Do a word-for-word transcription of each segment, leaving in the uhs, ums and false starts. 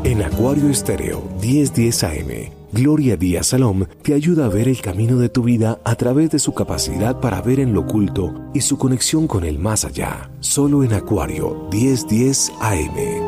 En Acuario Estéreo diez diez A M, Gloria Díaz Salom te ayuda a ver el camino de tu vida a través de su capacidad para ver en lo oculto y su conexión con el más allá. Solo en Acuario diez diez A M.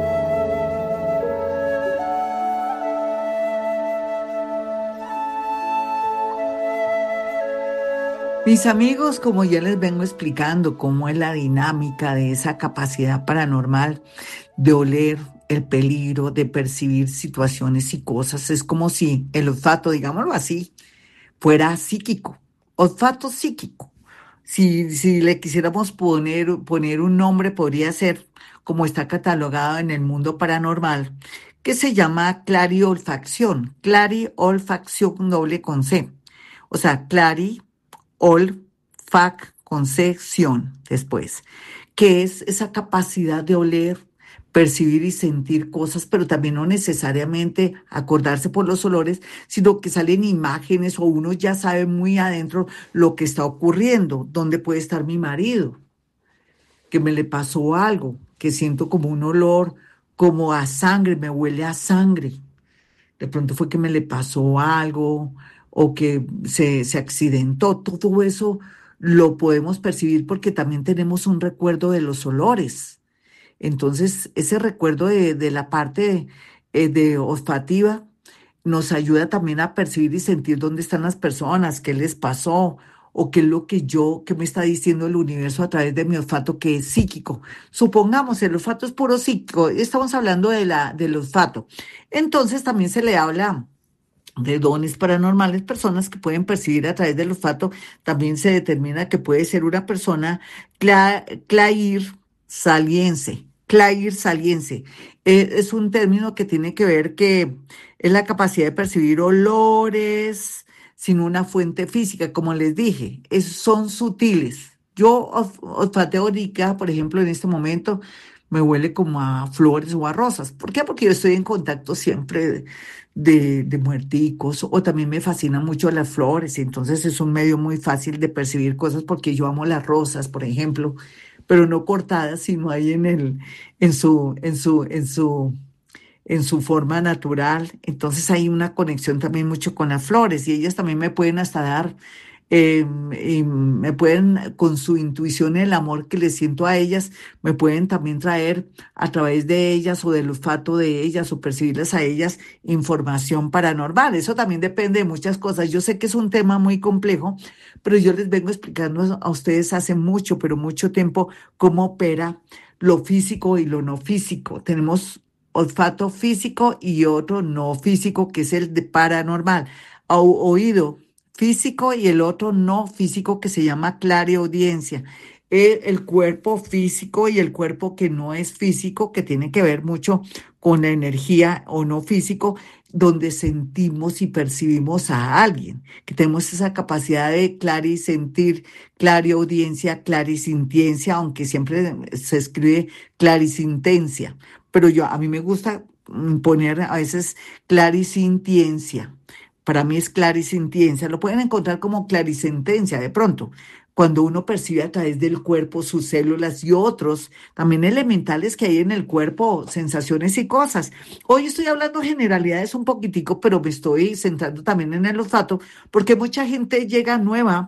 Mis amigos, como ya les vengo explicando cómo es la dinámica de esa capacidad paranormal de oler el peligro, de percibir situaciones y cosas, es como si el olfato, digámoslo así, fuera psíquico, olfato psíquico. Si, si le quisiéramos poner, poner un nombre, podría ser, como está catalogado en el mundo paranormal, que se llama clariolfacción, clariolfacción doble con C. O sea, clari olfac con sección después, que es esa capacidad de oler, percibir y sentir cosas, pero también no necesariamente acordarse por los olores, sino que salen imágenes o uno ya sabe muy adentro lo que está ocurriendo, dónde puede estar mi marido, que me le pasó algo, que siento como un olor, como a sangre, me huele a sangre. De pronto fue que me le pasó algo o que se, se accidentó. Todo eso lo podemos percibir porque también tenemos un recuerdo de los olores. Entonces, ese recuerdo de, de la parte eh, de olfativa nos ayuda también a percibir y sentir dónde están las personas, qué les pasó o qué es lo que yo, qué me está diciendo el universo a través de mi olfato que es psíquico. Supongamos, el olfato es puro psíquico, estamos hablando de la, del olfato. Entonces también se le habla de dones paranormales, personas que pueden percibir a través del olfato. También se determina que puede ser una persona cla, clair saliense, clair saliense. Eh, es un término que tiene que ver que es la capacidad de percibir olores sin una fuente física, como les dije, es, son sutiles. Yo olf- olfateo ahorita, por ejemplo, en este momento me huele como a flores o a rosas. ¿Por qué? Porque yo estoy en contacto siempre de, de muerticos, o también me fascinan mucho las flores, y entonces es un medio muy fácil de percibir cosas porque yo amo las rosas, por ejemplo, pero no cortadas, sino ahí en el, en su, en su, en su, en su forma natural. Entonces hay una conexión también mucho con las flores y ellas también me pueden hasta dar, eh, y me pueden, con su intuición, el amor que les siento a ellas, me pueden también traer a través de ellas o del olfato de ellas o percibirlas a ellas información paranormal. Eso también depende de muchas cosas. Yo sé que es un tema muy complejo, pero yo les vengo explicando a ustedes hace mucho, pero mucho tiempo, cómo opera lo físico y lo no físico. Tenemos olfato físico y otro no físico, que es el de paranormal. O- oído físico y el otro no físico, que se llama clareaudiencia. El, el cuerpo físico y el cuerpo que no es físico, que tiene que ver mucho con la energía o no físico, donde sentimos y percibimos a alguien, que tenemos esa capacidad de clarisentir, clareaudiencia, clarisintiencia, aunque siempre se escribe clarisintencia, pero yo, a mí me gusta mm, poner a veces clarisintiencia. Para mí es clarisintiencia. Lo pueden encontrar como clarisentencia de pronto, cuando uno percibe a través del cuerpo sus células y otros también elementales que hay en el cuerpo, sensaciones y cosas. Hoy estoy hablando generalidades un poquitico, pero me estoy centrando también en el olfato, porque mucha gente llega nueva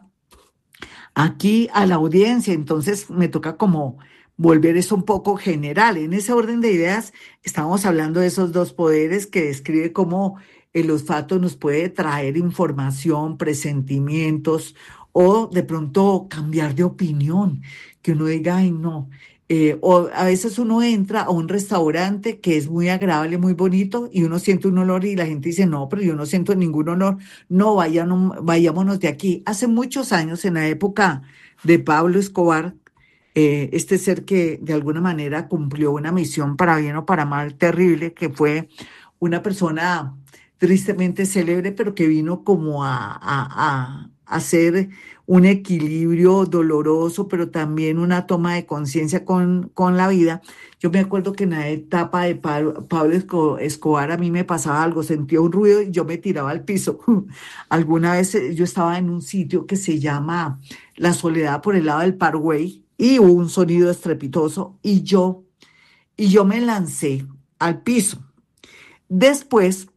aquí a la audiencia, entonces me toca como volver eso un poco general. En ese orden de ideas, estamos hablando de esos dos poderes que describe cómo el olfato nos puede traer información, presentimientos o de pronto cambiar de opinión, que uno diga, ay, no. Eh, o a veces uno entra a un restaurante que es muy agradable, muy bonito, y uno siente un olor y la gente dice, no, pero yo no siento ningún olor. No, vayan, vayámonos de aquí. Hace muchos años, en la época de Pablo Escobar, eh, este ser que de alguna manera cumplió una misión para bien o para mal terrible, que fue una persona tristemente célebre, pero que vino como a, a, a hacer un equilibrio doloroso, pero también una toma de conciencia con, con la vida. Yo me acuerdo que en la etapa de Pablo, Pablo Esco- Escobar a mí me pasaba algo, sentía un ruido y yo me tiraba al piso. Alguna vez eh, yo estaba en un sitio que se llama La Soledad por el lado del Parkway y hubo un sonido estrepitoso y yo, y yo me lancé al piso. Después,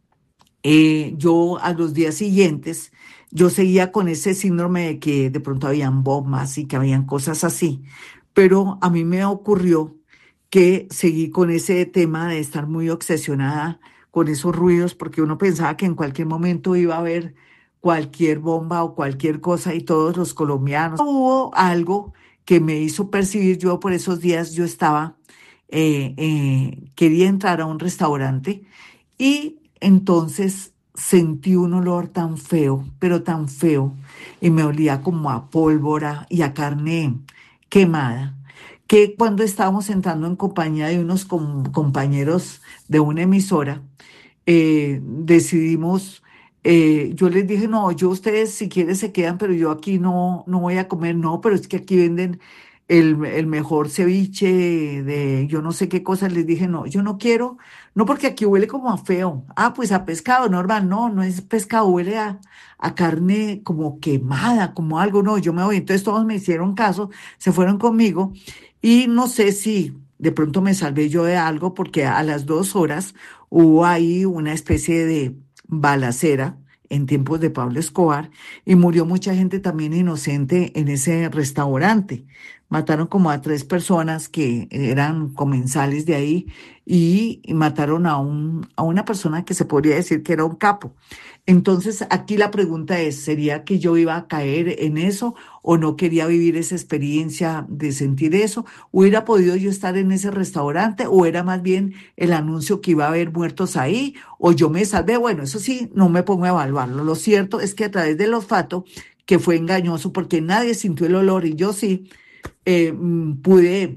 eh, yo a los días siguientes, yo seguía con ese síndrome de que de pronto habían bombas y que habían cosas así, pero a mí me ocurrió que seguí con ese tema de estar muy obsesionada con esos ruidos porque uno pensaba que en cualquier momento iba a haber cualquier bomba o cualquier cosa y todos los colombianos. Hubo algo que me hizo percibir, yo por esos días yo estaba, eh, eh, quería entrar a un restaurante y entonces sentí un olor tan feo, pero tan feo, y me olía como a pólvora y a carne quemada, que cuando estábamos entrando en compañía de unos com- compañeros de una emisora, eh, decidimos, eh, yo les dije, no, yo ustedes si quieren se quedan, pero yo aquí no, no voy a comer, no, pero es que aquí venden el, el mejor ceviche de yo no sé qué cosas, les dije, no, yo no quiero, no porque aquí huele como a feo, ah, pues a pescado normal, no, no es pescado, huele a, a carne como quemada, como algo, no, yo me voy, entonces todos me hicieron caso, se fueron conmigo y no sé si de pronto me salvé yo de algo porque a las dos horas hubo ahí una especie de balacera en tiempos de Pablo Escobar y murió mucha gente también inocente en ese restaurante. Mataron como a tres personas que eran comensales de ahí y, y mataron a, un, a una persona que se podría decir que era un capo. Entonces, aquí la pregunta es, ¿sería que yo iba a caer en eso o no quería vivir esa experiencia de sentir eso? ¿Hubiera podido yo estar en ese restaurante o era más bien el anuncio que iba a haber muertos ahí o yo me salvé? Bueno, eso sí, no me pongo a evaluarlo. Lo cierto es que a través del olfato, que fue engañoso porque nadie sintió el olor y yo sí, eh, mm, pude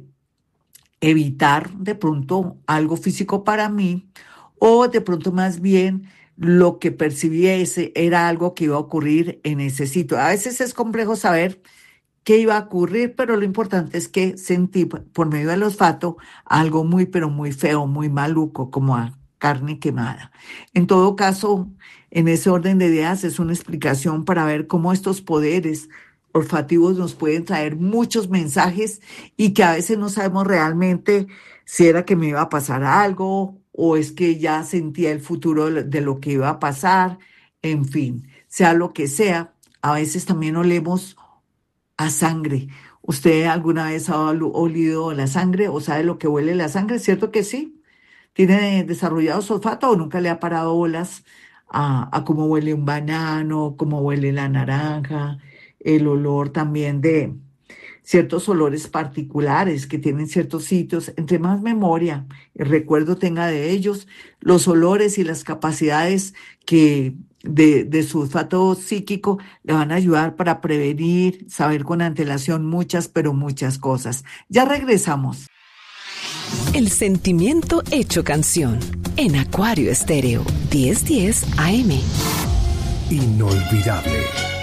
evitar de pronto algo físico para mí o de pronto más bien lo que percibí ese era algo que iba a ocurrir en ese sitio. A veces es complejo saber qué iba a ocurrir, pero lo importante es que sentí por medio del olfato algo muy, pero muy feo, muy maluco, como a carne quemada. En todo caso, en ese orden de ideas es una explicación para ver cómo estos poderes olfativos nos pueden traer muchos mensajes y que a veces no sabemos realmente si era que me iba a pasar algo o es que ya sentía el futuro de lo que iba a pasar, en fin, sea lo que sea, a veces también olemos a sangre. ¿Usted alguna vez ha olu- olido la sangre o sabe lo que huele la sangre? ¿Cierto que sí? ¿Tiene desarrollado su olfato o nunca le ha parado bolas a, a cómo huele un banano, cómo huele la naranja, el olor también de ciertos olores particulares que tienen ciertos sitios? Entre más memoria y recuerdo tenga de ellos, los olores y las capacidades que de, de su olfato psíquico le van a ayudar para prevenir, saber con antelación muchas, pero muchas cosas. Ya regresamos. El sentimiento hecho canción en Acuario Estéreo diez diez A M. Inolvidable.